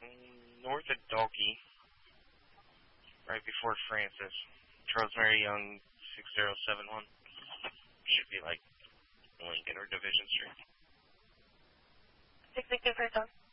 North of Dalkey, right before Francis. Rosemary Young, 6071. Should be like Lincoln or Division Street. 662 for